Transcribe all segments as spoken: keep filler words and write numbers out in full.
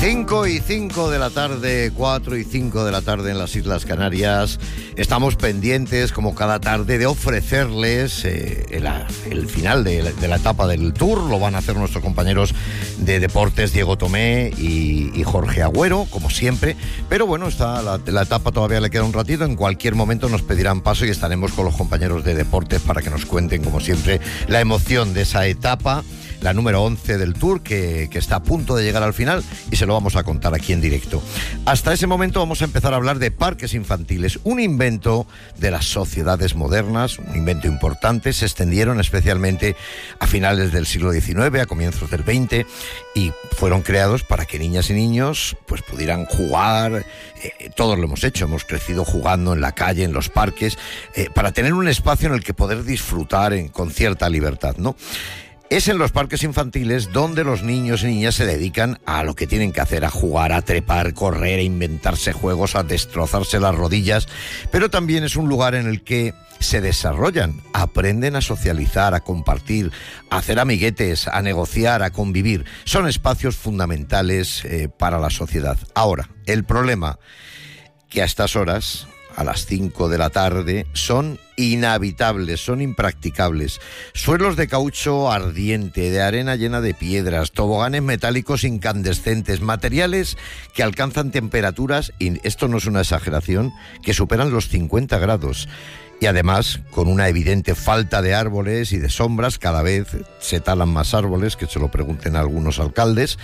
cinco y cinco de la tarde, cuatro y cinco de la tarde en las Islas Canarias. Estamos pendientes, como cada tarde, de ofrecerles eh, el, el final de, de la etapa del Tour. Lo van a hacer nuestros compañeros de deportes, Diego Tomé y, y Jorge Agüero, como siempre. Pero bueno, está la, la etapa todavía le queda un ratito. En cualquier momento nos pedirán paso y estaremos con los compañeros de deportes para que nos cuenten, como siempre, la emoción de esa etapa, la número once del Tour, que, que está a punto de llegar al final, y se lo vamos a contar aquí en directo. Hasta ese momento vamos a empezar a hablar de parques infantiles, un invento de las sociedades modernas, un invento importante. Se extendieron especialmente a finales del siglo diecinueve, a comienzos del veinte, y fueron creados para que niñas y niños pues pudieran jugar. Eh, todos lo hemos hecho, hemos crecido jugando en la calle, en los parques, eh, para tener un espacio en el que poder disfrutar en, con cierta libertad, ¿no? Es en los parques infantiles donde los niños y niñas se dedican a lo que tienen que hacer, a jugar, a trepar, correr, a inventarse juegos, a destrozarse las rodillas, pero también es un lugar en el que se desarrollan, aprenden a socializar, a compartir, a hacer amiguetes, a negociar, a convivir. Son espacios fundamentales eh, para la sociedad. Ahora, el problema, que a estas horas, a las cinco de la tarde, son inhabitables, son impracticables. Suelos de caucho ardiente, de arena llena de piedras, toboganes metálicos incandescentes, materiales que alcanzan temperaturas, y esto no es una exageración, que superan los cincuenta grados. Y además, con una evidente falta de árboles y de sombras, cada vez se talan más árboles, que se lo pregunten a algunos alcaldes,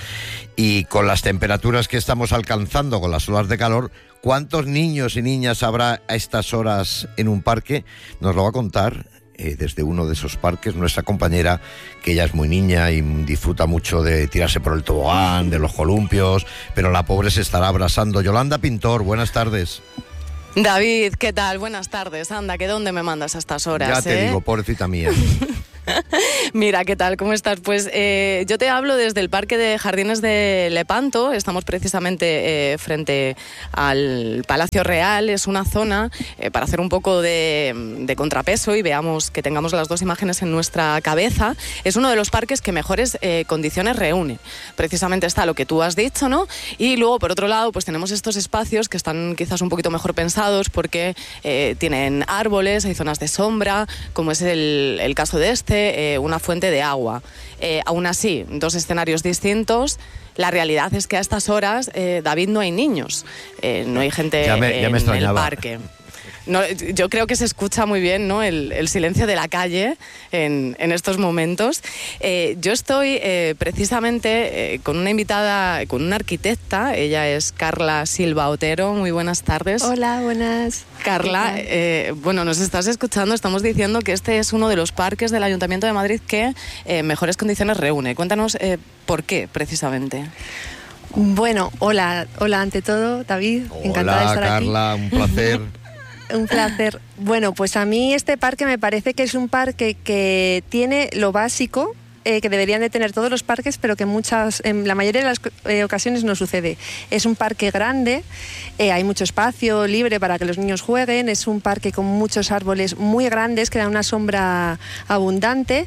y con las temperaturas que estamos alcanzando, con las olas de calor, ¿cuántos niños y niñas habrá a estas horas en un parque? Nos lo va a contar eh, desde uno de esos parques nuestra compañera, que ella es muy niña y disfruta mucho de tirarse por el tobogán, de los columpios, pero la pobre se estará abrasando. Yolanda Pintor, buenas tardes. David, ¿qué tal? Buenas tardes. Anda, ¿que dónde me mandas a estas horas? Ya te eh? digo, pobrecita mía. Mira, ¿qué tal? ¿Cómo estás? Pues eh, yo te hablo desde el Parque de Jardines de Lepanto. Estamos precisamente eh, frente al Palacio Real. Es una zona eh, para hacer un poco de, de contrapeso y veamos que tengamos las dos imágenes en nuestra cabeza. Es uno de los parques que mejores eh, condiciones reúne. Precisamente está lo que tú has dicho, ¿no? Y luego, por otro lado, pues tenemos estos espacios que están quizás un poquito mejor pensados porque eh, tienen árboles, hay zonas de sombra, como es el, el caso de este. Eh, una fuente de agua. Eh, aún así, dos escenarios distintos. La realidad es que a estas horas, eh, David, no hay niños, eh, no hay gente ya me, ya en me el parque. No, yo creo que se escucha muy bien, ¿no?, el, el silencio de la calle en, en estos momentos. Eh, yo estoy eh, precisamente eh, con una invitada, con una arquitecta. Ella es Carla Silva Otero. Muy buenas tardes. Hola, buenas. Carla, eh, bueno, nos estás escuchando. Estamos diciendo que este es uno de los parques del Ayuntamiento de Madrid que eh, mejores condiciones reúne. Cuéntanos eh, por qué, precisamente. Bueno, hola, hola ante todo, David. Hola, encantada de estar Carla, aquí. un placer. Un placer. Bueno, pues a mí este parque me parece que es un parque que tiene lo básico eh, que deberían de tener todos los parques, pero que muchas, en la mayoría de las eh, ocasiones no sucede. Es un parque grande, eh, hay mucho espacio libre para que los niños jueguen, es un parque con muchos árboles muy grandes que dan una sombra abundante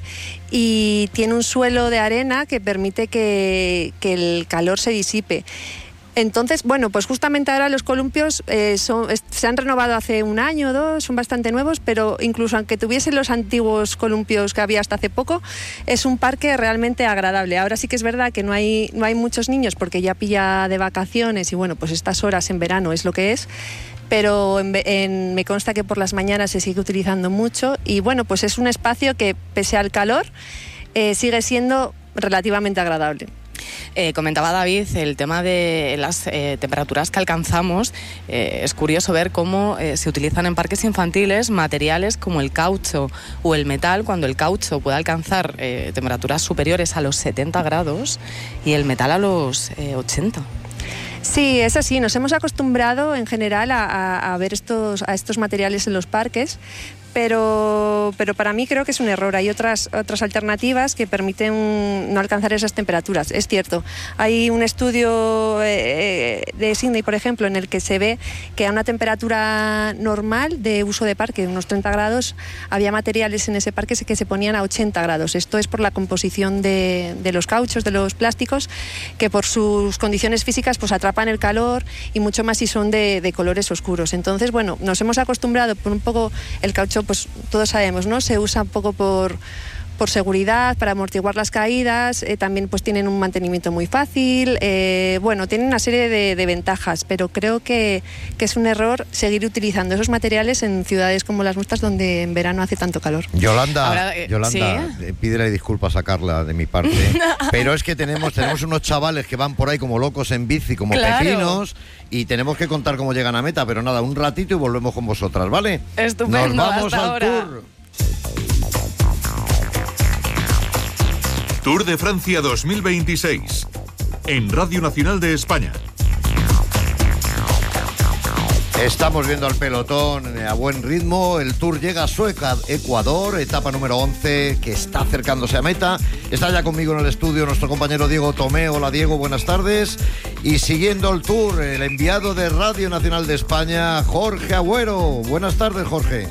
y tiene un suelo de arena que permite que, que el calor se disipe. Entonces, bueno, pues justamente ahora los columpios eh, son, es, se han renovado hace un año o dos, son bastante nuevos, pero incluso aunque tuviesen los antiguos columpios que había hasta hace poco, es un parque realmente agradable. Ahora sí que es verdad que no hay, no hay muchos niños porque ya pilla de vacaciones y bueno, pues estas horas en verano es lo que es, pero en, en, me consta que por las mañanas se sigue utilizando mucho y bueno, pues es un espacio que pese al calor eh, sigue siendo relativamente agradable. Eh, comentaba David el tema de las eh, temperaturas que alcanzamos. Eh, es curioso ver cómo eh, se utilizan en parques infantiles materiales como el caucho o el metal, cuando el caucho puede alcanzar eh, temperaturas superiores a los setenta grados y el metal a los eh, ochenta. Sí, es así. Nos hemos acostumbrado en general a, a, a ver estos, a estos materiales en los parques, pero, pero para mí creo que es un error. Hay otras, otras alternativas que permiten no alcanzar esas temperaturas. Es cierto, hay un estudio eh, de Sydney, por ejemplo, en el que se ve que a una temperatura normal de uso de parque, unos treinta grados, había materiales en ese parque que se ponían a ochenta grados. Esto es por la composición de, de los cauchos, de los plásticos, que por sus condiciones físicas pues atrapan el calor, y mucho más si son de, de colores oscuros. Entonces, bueno, nos hemos acostumbrado por un poco. El caucho, pues todos sabemos, ¿no? Se usa un poco por, por seguridad, para amortiguar las caídas, eh, también pues tienen un mantenimiento muy fácil, eh, bueno, tienen una serie de, de ventajas, pero creo que, que es un error seguir utilizando esos materiales en ciudades como las nuestras, donde en verano hace tanto calor. Yolanda, Ahora, eh, Yolanda, ¿sí? eh, pídele disculpas a Carla de mi parte, pero es que tenemos, tenemos unos chavales que van por ahí como locos en bici, como Claro. pepinos, y tenemos que contar cómo llegan a meta, pero nada, un ratito y volvemos con vosotras, ¿vale? Estupendo, Nos vamos hasta al ahora. tour. Tour de Francia dos mil veintiséis, en Radio Nacional de España. Estamos viendo al pelotón a buen ritmo. El Tour llega a su Ecuador, etapa número once, que está acercándose a meta. Está ya conmigo en el estudio nuestro compañero Diego Tomé. Hola Diego, buenas tardes. Y siguiendo el Tour, el enviado de Radio Nacional de España, Jorge Agüero. Buenas tardes, Jorge.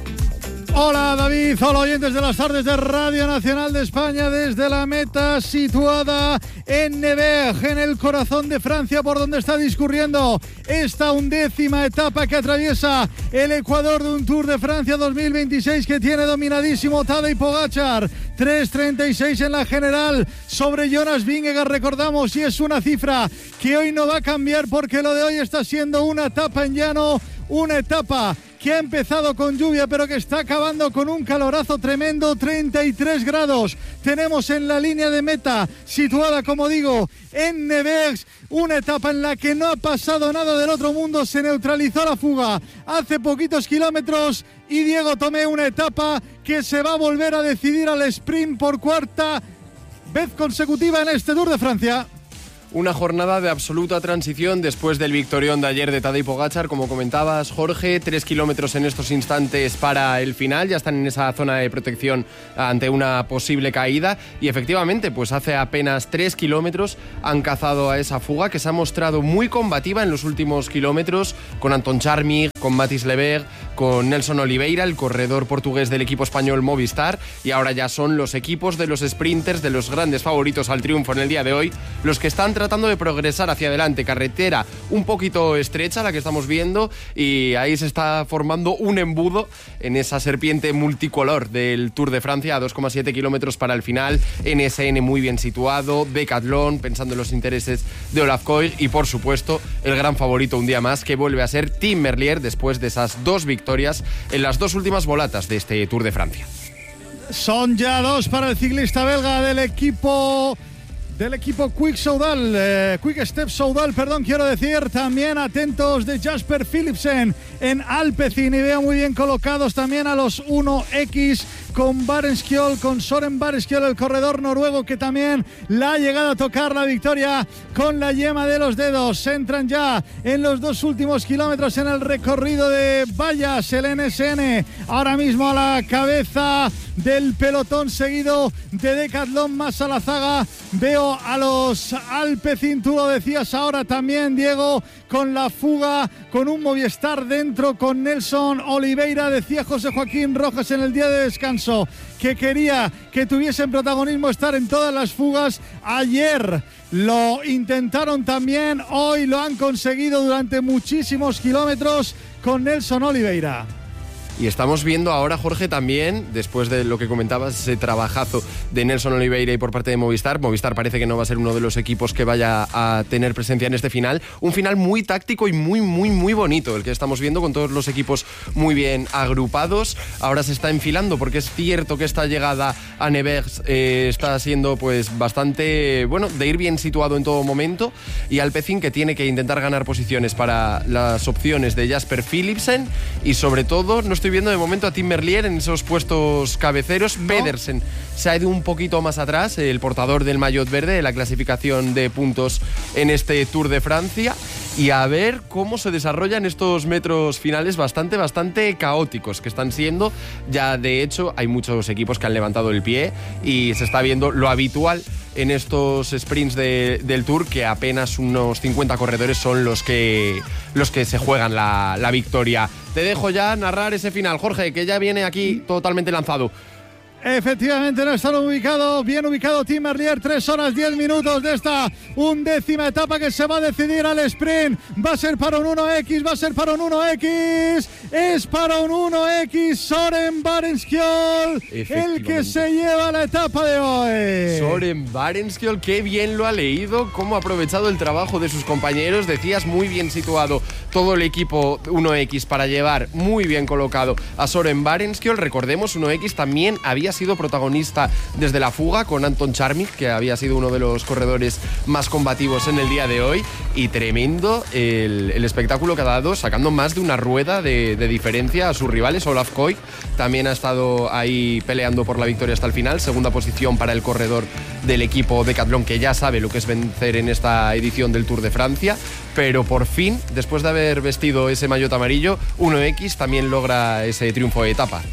Hola David, hola oyentes de las tardes de Radio Nacional de España, desde la meta situada en Nevers, en el corazón de Francia, por donde está discurriendo esta undécima etapa que atraviesa el Ecuador de un Tour de Francia dos mil veintiséis que tiene dominadísimo Tadej Pogačar, tres treinta y seis en la general sobre Jonas Vingegaard, recordamos, y es una cifra que hoy no va a cambiar, porque lo de hoy está siendo una etapa en llano, una etapa que ha empezado con lluvia pero que está acabando con un calorazo tremendo, treinta y tres grados. Tenemos en la línea de meta, situada, como digo, en Nevers, una etapa en la que no ha pasado nada del otro mundo, se neutralizó la fuga hace poquitos kilómetros, y Diego Tomé, una etapa que se va a volver a decidir al sprint por cuarta vez consecutiva en este Tour de Francia. Una jornada de absoluta transición después del victorión de ayer de Tadej Pogačar, como comentabas, Jorge, tres kilómetros en estos instantes para el final, ya están en esa zona de protección ante una posible caída, y efectivamente, pues hace apenas tres kilómetros han cazado a esa fuga que se ha mostrado muy combativa en los últimos kilómetros, con Anton Charmig, con Mathis Lebert, con Nelson Oliveira, el corredor portugués del equipo español Movistar, y ahora ya son los equipos de los sprinters, de los grandes favoritos al triunfo en el día de hoy, los que están tratando de progresar hacia adelante. Carretera un poquito estrecha la que estamos viendo, y ahí se está formando un embudo en esa serpiente multicolor del Tour de Francia, a dos coma siete kilómetros para el final. N S N muy bien situado, Decathlon pensando en los intereses de Olaf Koig, y por supuesto el gran favorito un día más, que vuelve a ser Tim Merlier, después de esas dos victorias en las dos últimas volatas de este Tour de Francia. Son ya dos para el ciclista belga del equipo del equipo Quick Soudal, eh, Quick Step Soudal, perdón, quiero decir. También atentos de Jasper Philipsen en Alpecin, y veo muy bien colocados también a los uno equis con Barenskjold, con Soren Barenskjold, el corredor noruego, que también la ha llegado a tocar la victoria con la yema de los dedos. Se entran ya en los dos últimos kilómetros en el recorrido de vallas, el N S N ahora mismo a la cabeza del pelotón, seguido de Decathlon más a la zaga. Veo a los Alpecin, tú lo decías ahora también, Diego, con la fuga, con un Movistar dentro, con Nelson Oliveira. Decía José Joaquín Rojas en el día de descanso que quería que tuviesen protagonismo, estar en todas las fugas. Ayer lo intentaron también, hoy lo han conseguido durante muchísimos kilómetros con Nelson Oliveira. Y estamos viendo ahora, Jorge, también, después de lo que comentabas, ese trabajazo de Nelson Oliveira y por parte de Movistar. Movistar parece que no va a ser uno de los equipos que vaya a tener presencia en este final. Un final muy táctico y muy, muy, muy bonito, el que estamos viendo, con todos los equipos muy bien agrupados. Ahora se está enfilando, porque es cierto que esta llegada a Nevers eh, está siendo pues bastante, bueno, de ir bien situado en todo momento. Y Alpecin, que tiene que intentar ganar posiciones para las opciones de Jasper Philipsen, y sobre todo, no estoy viendo de momento a Tim Merlier en esos puestos cabeceros. No. Pedersen se ha ido un poquito más atrás, el portador del maillot verde de la clasificación de puntos en este Tour de Francia. y a ver cómo se desarrollan estos metros finales bastante, bastante caóticos que están siendo. Ya de hecho hay muchos equipos que han levantado el pie y se está viendo lo habitual en estos sprints de, del Tour, que apenas unos cincuenta corredores son los que, los que se juegan la, la victoria. Te dejo ya narrar ese final, Jorge, que ya viene aquí totalmente lanzado. Efectivamente, no están ubicado, bien ubicado Tim Merlier, tres horas diez minutos de esta undécima etapa que se va a decidir al sprint. Va a ser para un uno equis, va a ser para un uno equis, es para un uno equis Soren Barenskjöld, el que se lleva la etapa de hoy. Soren Barenskjöld, qué bien lo ha leído, cómo ha aprovechado el trabajo de sus compañeros. Decías, muy bien situado todo el equipo uno equis para llevar muy bien colocado a Soren Barenskjöld. Recordemos, uno equis también había sido protagonista desde la fuga con Anton Charmik, que había sido uno de los corredores más combativos en el día de hoy, y tremendo el, el espectáculo que ha dado, sacando más de una rueda de, de diferencia a sus rivales. Olaf Koik también ha estado ahí peleando por la victoria hasta el final, segunda posición para el corredor del equipo Decathlon, que ya sabe lo que es vencer en esta edición del Tour de Francia, pero por fin, después de haber vestido ese maillot amarillo, uno equis también logra ese triunfo de etapa.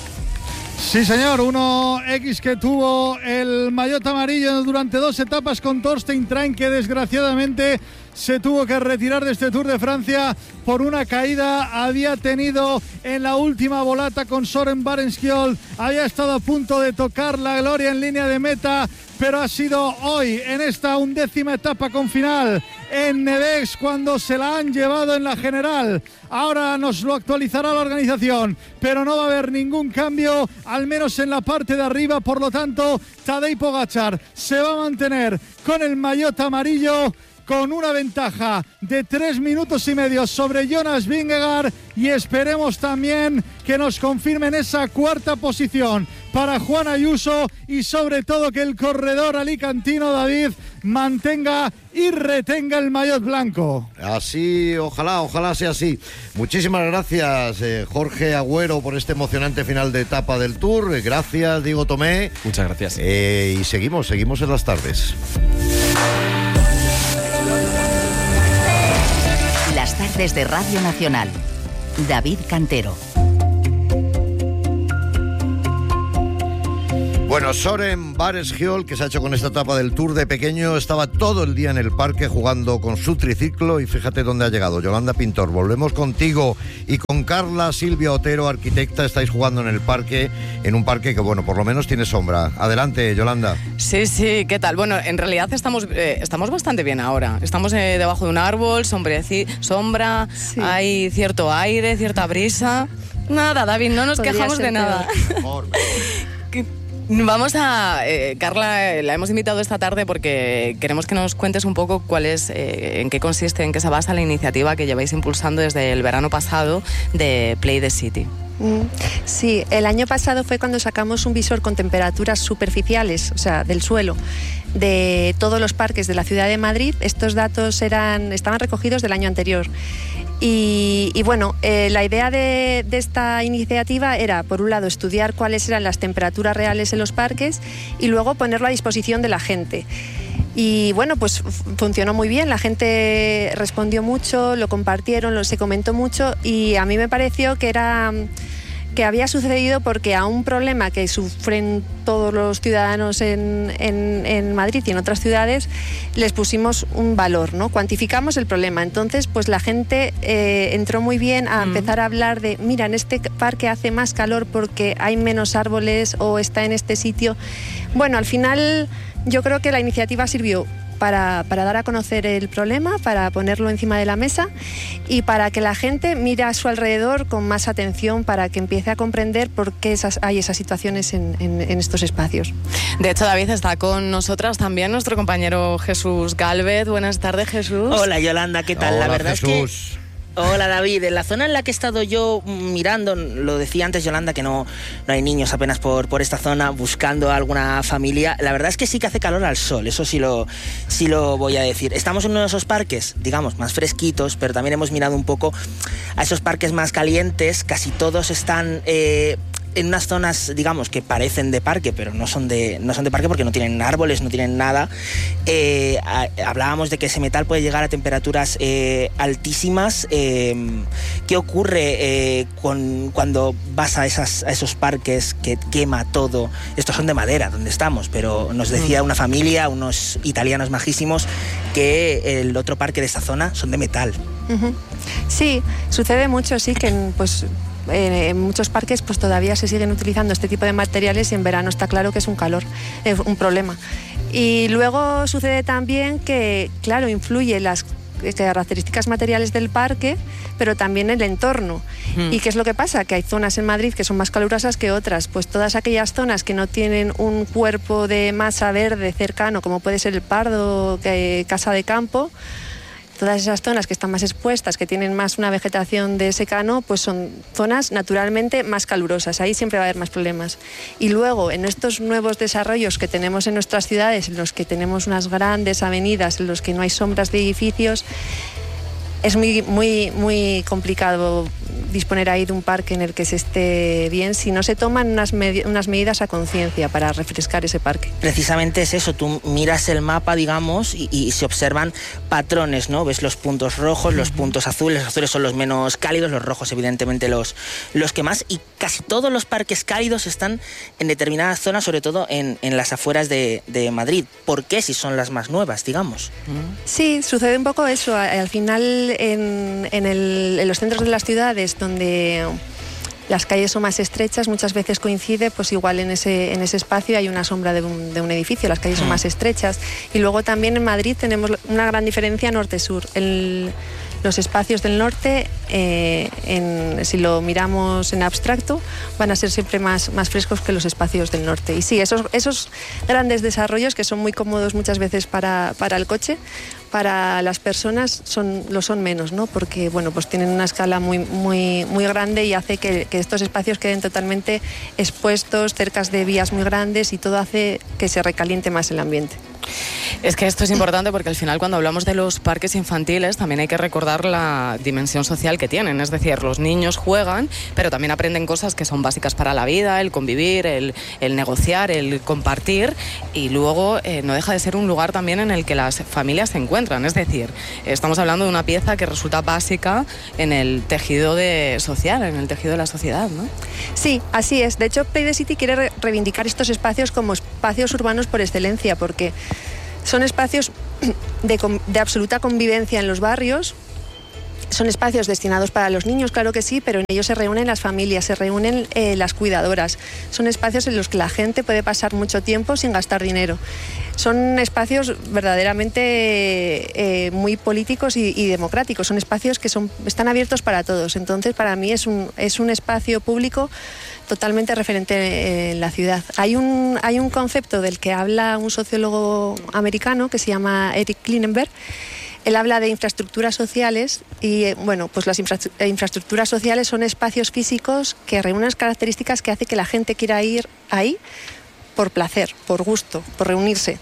Sí, señor, uno equis que tuvo el maillot amarillo durante dos etapas con Torstein Train, que desgraciadamente se tuvo que retirar de este Tour de Francia por una caída. Había tenido en la última volata con Soren Barenskjöld, había estado a punto de tocar la gloria en línea de meta, pero ha sido hoy, en esta undécima etapa con final en Nevex, cuando se la han llevado en la general. Ahora nos lo actualizará la organización, pero no va a haber ningún cambio, al menos en la parte de arriba. Por lo tanto, Tadej Pogačar se va a mantener con el maillot amarillo, con una ventaja de tres minutos y medio sobre Jonas Vingegaard, y esperemos también que nos confirmen esa cuarta posición para Juan Ayuso, y sobre todo que el corredor alicantino David mantenga y retenga el maillot blanco. Así, ojalá, ojalá sea así. Muchísimas gracias, eh, Jorge Agüero, por este emocionante final de etapa del Tour. Gracias, Diego Tomé. Muchas gracias. Eh, y seguimos, seguimos en las tardes. Las tardes de Radio Nacional. David Cantero. Bueno, Soren Barenskjöld, que se ha hecho con esta etapa del Tour de pequeño, estaba todo el día en el parque jugando con su triciclo, y fíjate dónde ha llegado. Yolanda Pintor, volvemos contigo, y con Carla Silvia Otero, arquitecta. Estáis jugando en el parque, en un parque que, bueno, por lo menos tiene sombra. Adelante, Yolanda. Sí, sí, ¿qué tal? Bueno, en realidad estamos, eh, estamos bastante bien ahora. Estamos eh, debajo de un árbol, sombreci- sombra, sí. Hay cierto aire, cierta brisa. Nada, David, no nos Podría quejamos de nada. Mejor, mejor. Vamos a... Eh, Carla, la hemos invitado esta tarde porque queremos que nos cuentes un poco cuál es, eh, en qué consiste, en qué se basa la iniciativa que lleváis impulsando desde el verano pasado de Play the City. Sí, el año pasado fue cuando sacamos un visor con temperaturas superficiales, o sea, del suelo, de todos los parques de la ciudad de Madrid. Estos datos eran, estaban recogidos del año anterior. Y, y bueno, eh, la idea de, de esta iniciativa era, por un lado, estudiar cuáles eran las temperaturas reales en los parques y luego ponerlo a disposición de la gente. Y bueno, pues funcionó muy bien, la gente respondió mucho, lo compartieron, lo, se comentó mucho, y a mí me pareció que era... que había sucedido porque a un problema que sufren todos los ciudadanos en, en, en Madrid y en otras ciudades les pusimos un valor, ¿no? Cuantificamos el problema. Entonces, pues la gente eh, entró muy bien a mm. empezar a hablar de, mira, en este parque hace más calor porque hay menos árboles, o está en este sitio. Bueno, al final yo creo que la iniciativa sirvió Para, para dar a conocer el problema, para ponerlo encima de la mesa y para que la gente mire a su alrededor con más atención, para que empiece a comprender por qué esas, hay esas situaciones en, en, en estos espacios. De hecho, David, está con nosotras también nuestro compañero Jesús Gálvez. Buenas tardes, Jesús. Hola, Yolanda, ¿qué tal? Hola, la verdad Jesús. es que... Hola, David. En la zona en la que he estado yo mirando, lo decía antes Yolanda, que no, no hay niños apenas por, por esta zona buscando alguna familia. La verdad es que sí que hace calor al sol, eso sí lo, sí lo voy a decir. Estamos en uno de esos parques, digamos, más fresquitos, pero también hemos mirado un poco a esos parques más calientes. Casi todos están... Eh, en unas zonas, digamos, que parecen de parque, pero no son de, no son de parque porque no tienen árboles, no tienen nada. Eh, a, hablábamos de que ese metal puede llegar a temperaturas eh, altísimas. Eh, ¿Qué ocurre eh, con, cuando vas a, esas, a esos parques que quema todo? Estos son de madera, donde estamos, pero nos decía una familia, unos italianos majísimos, que el otro parque de esta zona son de metal. Uh-huh. Sí, sucede mucho, sí, que en, pues... en muchos parques pues todavía se siguen utilizando este tipo de materiales y en verano está claro que es un calor, es un problema. Y luego sucede también que, claro, influye las características materiales del parque, pero también el entorno. Mm. ¿Y qué es lo que pasa? Que hay zonas en Madrid que son más calurosas que otras. Pues todas aquellas zonas que no tienen un cuerpo de masa verde cercano, como puede ser el Pardo, que, Casa de Campo, todas esas zonas que están más expuestas, que tienen más una vegetación de secano, pues son zonas naturalmente más calurosas. Ahí siempre va a haber más problemas. Y luego, en estos nuevos desarrollos que tenemos en nuestras ciudades, en los que tenemos unas grandes avenidas, en los que no hay sombras de edificios, es muy, muy, muy complicado disponer ahí de un parque en el que se esté bien si no se toman unas, med- unas medidas a conciencia para refrescar ese parque. Precisamente es eso, tú miras el mapa, digamos, y, y se observan patrones, ¿no? Ves los puntos rojos, los puntos azules, los azules son los menos cálidos, los rojos evidentemente los, los que más, y casi todos los parques cálidos están en determinadas zonas, sobre todo en, en las afueras de, de Madrid. ¿Por qué? Si son las más nuevas, digamos. Sí, sucede un poco eso. Al final, en, en, el, en los centros de las ciudades, donde las calles son más estrechas, muchas veces coincide, pues igual en ese, en ese espacio hay una sombra de un, de un edificio, las calles son más estrechas. Y luego también en Madrid tenemos una gran diferencia norte-sur. El, los espacios del norte, eh, en, si lo miramos en abstracto, van a ser siempre más, más frescos que los espacios del norte. Y sí, esos, esos grandes desarrollos que son muy cómodos muchas veces para, para el coche, para las personas son, lo son menos, ¿no? Porque bueno, pues tienen una escala muy, muy, muy grande y hace que, que estos espacios queden totalmente expuestos, cerca de vías muy grandes, y todo hace que se recaliente más el ambiente. Es que esto es importante porque al final, cuando hablamos de los parques infantiles, también hay que recordar la dimensión social que tienen. Es decir, los niños juegan, pero también aprenden cosas que son básicas para la vida: el convivir, el, el negociar, el compartir, y luego eh, no deja de ser un lugar también en el que las familias se encuentran. Es decir, estamos hablando de una pieza que resulta básica en el tejido de social, en el tejido de la sociedad, ¿no? Sí, así es. De hecho, Play the City quiere re- reivindicar estos espacios como espacios urbanos por excelencia, porque son espacios de, de absoluta convivencia en los barrios. Son espacios destinados para los niños, claro que sí, pero en ellos se reúnen las familias, se reúnen eh, las cuidadoras. Son espacios en los que la gente puede pasar mucho tiempo sin gastar dinero. Son espacios verdaderamente eh, muy políticos y, y democráticos. Son espacios que son, están abiertos para todos. Entonces, para mí es un, es un espacio público totalmente referente en la ciudad. Hay un, hay un concepto del que habla un sociólogo americano que se llama Eric Klinenberg. Él habla de infraestructuras sociales y, bueno, pues las infra- infraestructuras sociales son espacios físicos que reúnen las características que hace que la gente quiera ir ahí por placer, por gusto, por reunirse.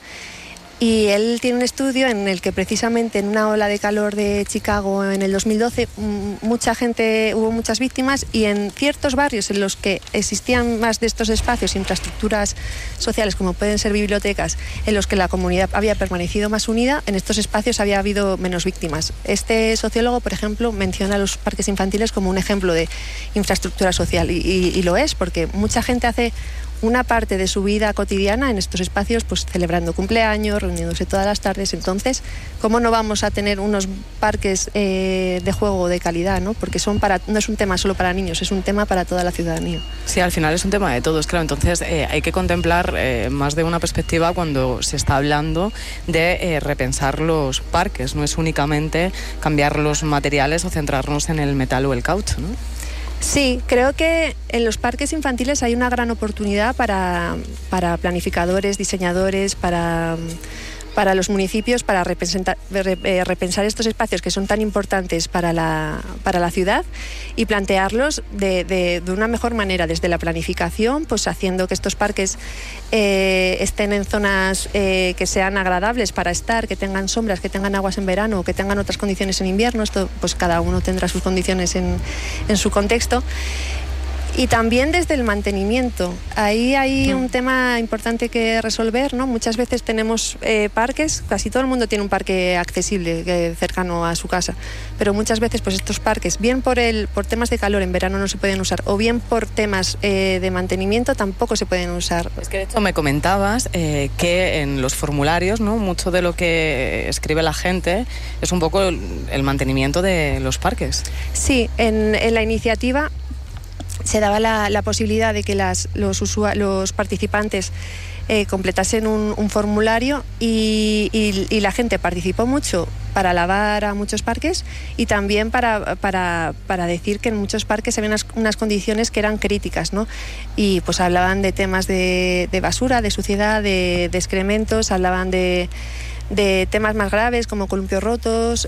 Y él tiene un estudio en el que precisamente en una ola de calor de Chicago en el dos mil doce mucha gente, hubo muchas víctimas, y en ciertos barrios en los que existían más de estos espacios, infraestructuras sociales como pueden ser bibliotecas, en los que la comunidad había permanecido más unida, en estos espacios había habido menos víctimas. Este sociólogo, por ejemplo, menciona a los parques infantiles como un ejemplo de infraestructura social, y, y, y lo es, porque mucha gente hace una parte de su vida cotidiana en estos espacios, pues celebrando cumpleaños, reuniéndose todas las tardes. Entonces, ¿cómo no vamos a tener unos parques eh, de juego de calidad, ¿no? Porque son para, no es un tema solo para niños, es un tema para toda la ciudadanía. Sí, al final es un tema de todos, claro. Entonces eh, hay que contemplar eh, más de una perspectiva cuando se está hablando de eh, repensar los parques. No es únicamente cambiar los materiales o centrarnos en el metal o el caucho, ¿no? Sí, creo que en los parques infantiles hay una gran oportunidad para, para planificadores, diseñadores, para, para los municipios, para repensar, repensar estos espacios que son tan importantes para la, para la ciudad y plantearlos de, de, de una mejor manera, desde la planificación, pues haciendo que estos parques eh, estén en zonas eh, que sean agradables para estar, que tengan sombras, que tengan aguas en verano, que tengan otras condiciones en invierno. Esto, pues cada uno tendrá sus condiciones en, en su contexto. Y también desde el mantenimiento. Ahí hay un tema importante que resolver, ¿no? Muchas veces tenemos eh, parques, casi todo el mundo tiene un parque accesible, eh, cercano a su casa, pero muchas veces pues estos parques, bien por el por temas de calor en verano no se pueden usar, o bien por temas eh, de mantenimiento tampoco se pueden usar. Es que de hecho me comentabas eh, que en los formularios, ¿no? Mucho de lo que escribe la gente es un poco el, el mantenimiento de los parques. Sí, en, en la iniciativa se daba la, la posibilidad de que las, los, usua, los participantes eh, completasen un, un formulario y, y, y la gente participó mucho para alabar a muchos parques y también para, para, para decir que en muchos parques había unas, unas condiciones que eran críticas, ¿no? Y pues hablaban de temas de, de basura, de suciedad, de, de excrementos, hablaban de... de temas más graves como columpios rotos,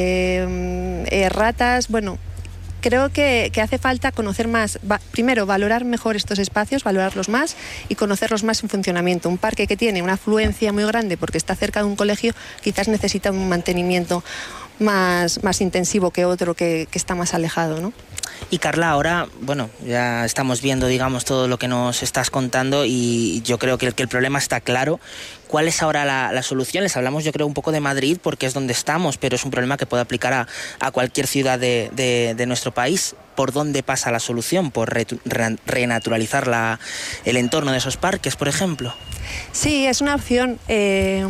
eh, eh, ratas, bueno... Creo que, que hace falta conocer más, va, primero valorar mejor estos espacios, valorarlos más y conocerlos más en funcionamiento. Un parque que tiene una afluencia muy grande porque está cerca de un colegio quizás necesita un mantenimiento más, más intensivo que otro que, que está más alejado, ¿no? Y Carla, ahora, bueno, ya estamos viendo, digamos, todo lo que nos estás contando y yo creo que el, que el problema está claro. ¿Cuál es ahora la, la solución? Les hablamos, yo creo, un poco de Madrid porque es donde estamos, pero es un problema que puede aplicar a, a cualquier ciudad de, de, de nuestro país. ¿Por dónde pasa la solución? ¿Por re, re, renaturalizar la, el entorno de esos parques, por ejemplo? Sí, es una opción. Eh,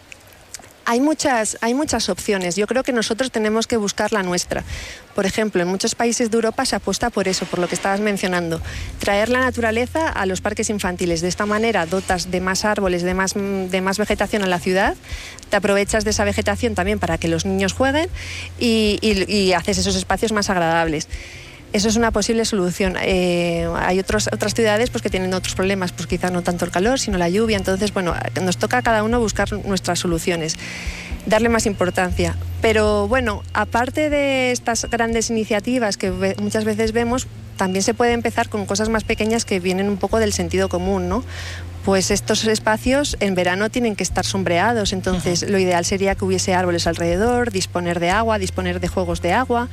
Hay muchas, hay muchas opciones. Yo creo que nosotros tenemos que buscar la nuestra. Por ejemplo, en muchos países de Europa se apuesta por eso, por lo que estabas mencionando. Traer la naturaleza a los parques infantiles. De esta manera dotas de más árboles, de más, de más vegetación a la ciudad. Te aprovechas de esa vegetación también para que los niños jueguen y, y, y haces esos espacios más agradables. Eso es una posible solución. Eh, hay otros, otras ciudades pues, que tienen otros problemas, pues quizás no tanto el calor, sino la lluvia. Entonces, bueno, nos toca a cada uno buscar nuestras soluciones, darle más importancia. Pero bueno, aparte de estas grandes iniciativas que ve, muchas veces vemos, también se puede empezar con cosas más pequeñas que vienen un poco del sentido común, ¿no? Pues estos espacios en verano tienen que estar sombreados, entonces uh-huh. lo ideal sería que hubiese árboles alrededor, disponer de agua, disponer de juegos de agua,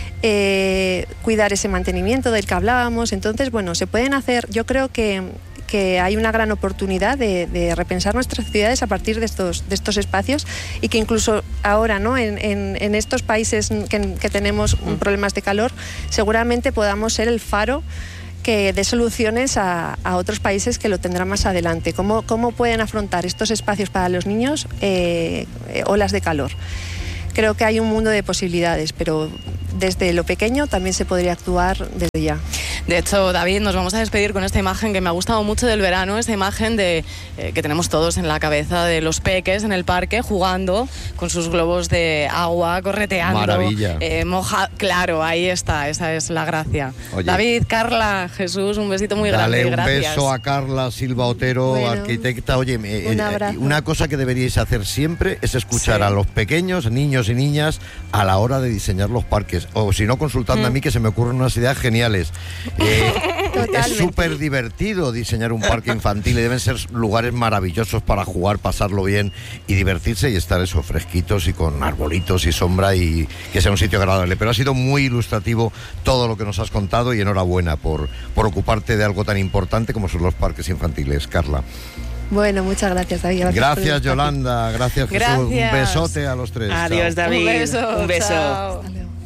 eh, cuidar ese mantenimiento del que hablábamos. Entonces, bueno, se pueden hacer, yo creo que, que hay una gran oportunidad de, de repensar nuestras ciudades a partir de estos, de estos espacios y que incluso ahora, ¿no? en, en, en estos países que, que tenemos uh-huh. problemas de calor, seguramente podamos ser el faro que dé soluciones a, a otros países que lo tendrán más adelante. ¿Cómo, cómo pueden afrontar estos espacios para los niños eh, eh, olas de calor? Creo que hay un mundo de posibilidades, pero desde lo pequeño también se podría actuar desde ya. De hecho, David, nos vamos a despedir con esta imagen que me ha gustado mucho del verano, esta imagen de eh, que tenemos todos en la cabeza de los peques en el parque jugando con sus globos de agua, correteando. Maravilla. Eh, moja... Claro, ahí está, esa es la gracia. Oye, David, Carla, Jesús, un besito muy dale grande. Dale un gracias. beso a Carla Silva Otero, bueno, arquitecta. Oye, un eh, una cosa que deberíais hacer siempre es escuchar sí. a los pequeños, niños y niñas, a la hora de diseñar los parques. O si no, consultadme mm. a mí, que se me ocurren unas ideas geniales. Eh, es súper divertido diseñar un parque infantil y deben ser lugares maravillosos para jugar, pasarlo bien y divertirse y estar eso, fresquitos y con arbolitos y sombra y que sea un sitio agradable. Pero ha sido muy ilustrativo todo lo que nos has contado y enhorabuena por, por ocuparte de algo tan importante como son los parques infantiles, Carla. Bueno, muchas gracias, David. Gracias, gracias Yolanda. Gracias, Jesús. Gracias. Un besote a los tres. Adiós, chao. David. Un beso. Un beso. Chao.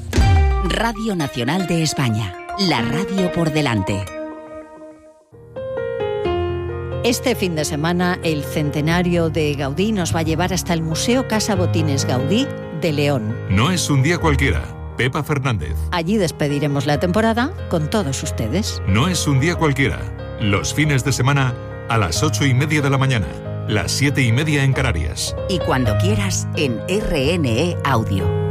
Radio Nacional de España. La radio por delante. Este fin de semana, el centenario de Gaudí nos va a llevar hasta el Museo Casa Botines Gaudí de León. No es un día cualquiera. Pepa Fernández. Allí despediremos la temporada con todos ustedes. No es un día cualquiera. Los fines de semana a las ocho y media de la mañana, las siete y media en Canarias. Y cuando quieras en R N E Audio.